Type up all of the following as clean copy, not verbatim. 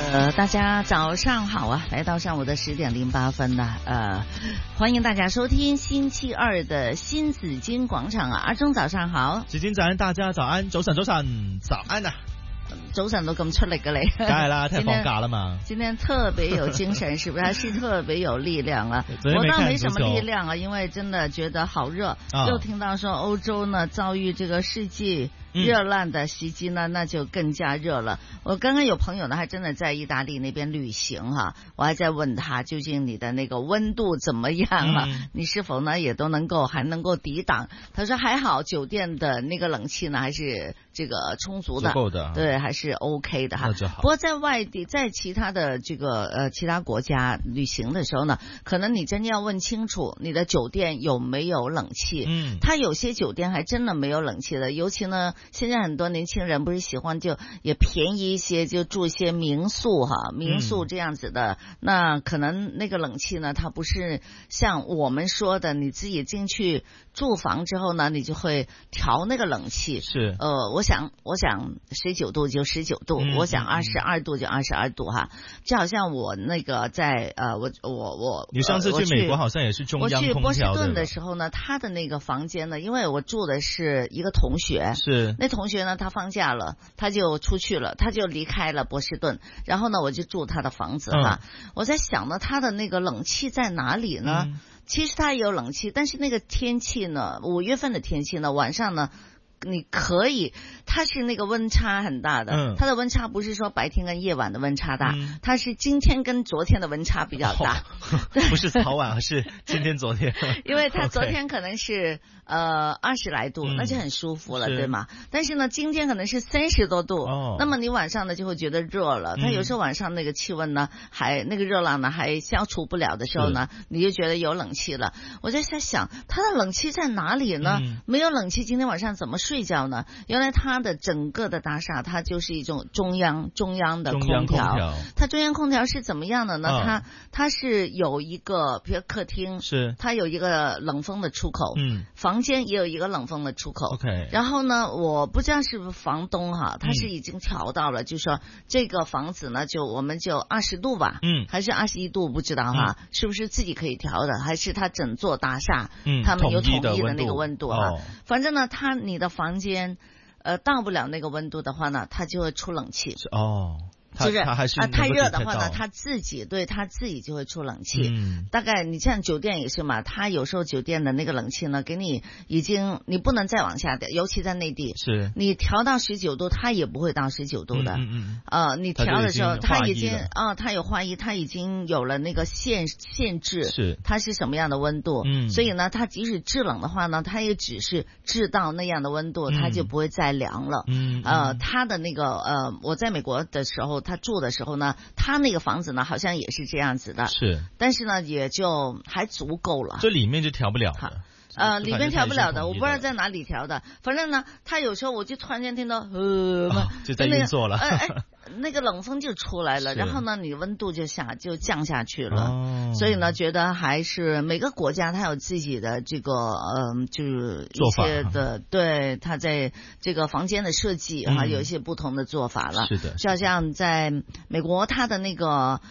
大家早上好啊！来到上午的10点08分呢，欢迎大家收听星期二的新紫金广场啊！阿忠早上好， 紫金早安，大家早安，早晨早晨，早安啊！ 早晨都咁出力嘅你， 梗係啦，聽放假啦嘛。 今天特別有精神，是不是？還是特別有力量啊？我倒沒什麼力量啊，因為真的覺得好熱。又聽到說歐洲呢遭遇這個世紀熱浪的襲擊呢，那就更加熱了。我剛剛有朋友呢，還真的在意大利那邊旅行哈，我還在問他究竟你的那個溫度怎麼樣啊？你是否呢也都還能夠抵擋？他說還好，酒店的那個冷氣呢還是這個充足的， 夠的， 對，還是 OK 的哈。不過在外地，在其他的這個其他國家旅行的時候呢，可能你真要問清楚你的酒店有沒有冷氣。他有些酒店還真的沒有冷氣的，尤其呢。現在很多年輕人不是喜歡就也便宜一些，就住一些民宿哈，民宿這樣子的，那可能那個冷氣呢，它不是像我們說的，你自己進去住房之後呢，你就會調那個冷氣。 是， 我想19度就19度，我想22度就22度哈，就好像我那個在你上次去美國好像也是中央空調的。我去波士頓的時候呢，他的那個房間呢，因為我住的是一個同學， 是。 那同學呢，他放假了，他就出去了，他就離開了波士頓，然後呢，我就住他的房子哈。我在想呢，他的那個冷氣在哪裏呢？其實他也有冷氣，但是那個天氣呢，5月份的天氣呢，晚上呢，你可以，它是那個溫差很大的，它的溫差不是說白天跟夜晚的溫差大，它是今天跟昨天的溫差比較大， 不是早晚，而是今天昨天。 因為它昨天可能是20來度，那就很舒服了，對嗎？但是呢，今天可能是30多度，那麼你晚上呢就會覺得熱了。它有時候晚上那個氣溫呢，那個熱浪呢還消除不了的時候呢，你就覺得有冷氣了。我就在想，它的冷氣在哪裡呢？沒有冷氣，今天晚上怎麼睡覺呢？原來它的整個的大廈，它就是一種中央的空調。它中央空調是怎麼樣的呢？它是有一個，比如客廳，是它有一個冷風的出口，房間也有一個冷風的出口。 OK， 然後呢，我不知道是不是房東哈，他是已經調到了，就是說這個房子呢，我們就20度吧，還是21度，不知道哈，是不是自己可以調的，還是它整座大廈，他們有統一的那個溫度哈。反正呢，你的房間到不了那個溫度的話呢，它就會出冷氣。就是太熱的話呢，他自己就會出冷氣。大概你像酒店也是嘛，他有時候酒店的那個冷氣呢，給你你不能再往下調，尤其在內地，是你調到19度，它也不會到19度的。你調的時候，它已經它有劃一，它已經有了那個限制，是它是什麼樣的溫度。所以呢，它即使制冷的話呢，它也只是制到那樣的溫度，它就不會再涼了。它的那個我在美國的時候。他住的時候呢，他那個房子呢，好像也是這樣子的，是，但是呢，也就還足夠了。 這裡面就調不了的， 裡面調不了的，我不知道在哪裡調的。反正呢，他有時候我就突然間聽到， 就在運作了， 那個冷風就出來了，然後呢，你溫度就降下去了。所以呢，覺得還是每個國家它有自己的這個就是一些的，對，它在這個房間的設計有一些不同的做法了。是的，就好像在美國，它的那個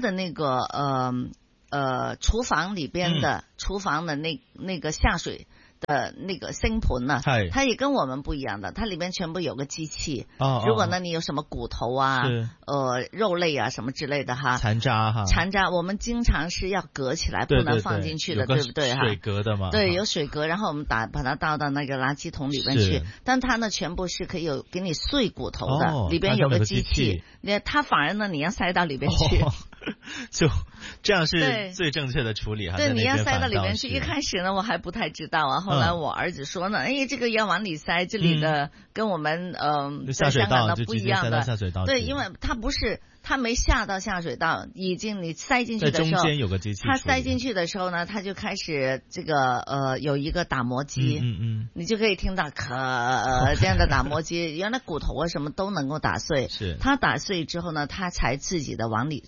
廚房裡邊的廚房的那個下水的那個星盆呢，它也跟我們不一樣的，它裡面全部有個機器。如果呢你有什麼骨頭啊，肉類啊什麼之類的哈，殘渣，我們經常是要隔起來，不能放進去的，對不對哈？水隔的嘛。對，有水隔，然後我們把它倒到那個垃圾桶裡面去。但它呢全部是可以給你碎骨頭的，裡邊有個機器，它反而呢你要塞到裡邊去。 就這樣是最正確的處理哈。 對，你要塞到裡面去。一開始呢我還不太知道啊，後來我兒子說呢，這個要往裡塞，這裡的跟我們在香港的不一樣的。對，因為它不是。它沒下到下水道，已經你塞進去的時候， 在中間有個機器， 它塞進去的時候呢，它就開始這個有一個打磨機，你就可以聽到這樣的打磨機，原來骨頭啊什麼都能夠打碎，是它打碎之後呢，它才自己的往裡沖。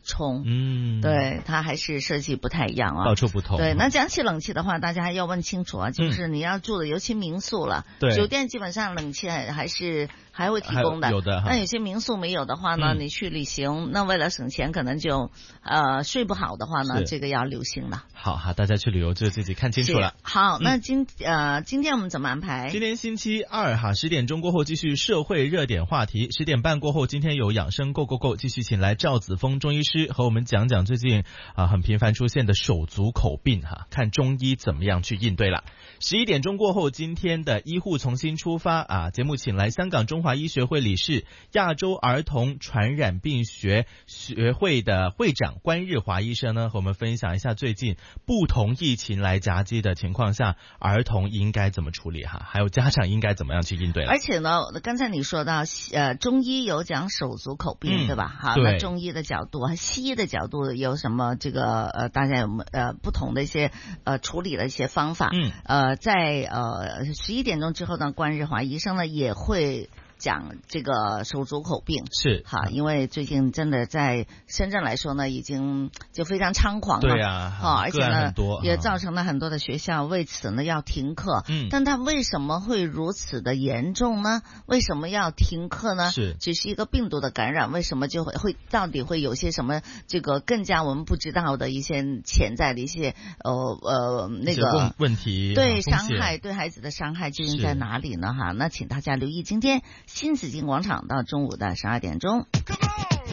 对，它还是设计不太一样啊， 到处不同。 对，那讲起冷气的话，大家还要问清楚啊，就是你要住的，尤其民宿了，酒店基本上冷气还会提供的， 有的。 那有些民宿没有的话呢，你去旅行，那为了省钱，可能就睡不好的话呢，这个要留心了。 好，大家去旅游就自己看清楚了。 好，那今天我们怎么安排？ 今天星期二10点钟过后继续社会热点话题，10点半过后，今天有养生 Go Go Go 继续请来赵子峰中医师和我们讲讲最近很频繁出现的手足口病看中医怎么样去应对了。11点钟过后，今天的医护重新出发节目请来香港中华医学会理事、亚洲儿童传染病学会的会长关日华医生呢，和我们分享一下最近不同疫情来夹击的情况下，儿童应该怎么处理还有家长应该怎么样去应对了。 而且呢，刚才你说到中医有讲手足口病，对吧？好，那中医的角度和西医的角度有什么这个大家有不同的一些处理的一些方法？在11点钟之后呢，关日华医生呢也会讲这个手足口病是因为最近真的在深圳来说呢，已经就非常猖狂了， 对而且呢也造成了很多的学校为此呢要停课。但它为什么会如此的严重呢？为什么要停课呢？只是一个病毒的感染，为什么就会到底会有些什么这个更加我们不知道的一些潜在的一些那个问题， 对伤害，对孩子的伤害究竟在哪里呢？那请大家留意今天新紫金广场到中午的12点钟。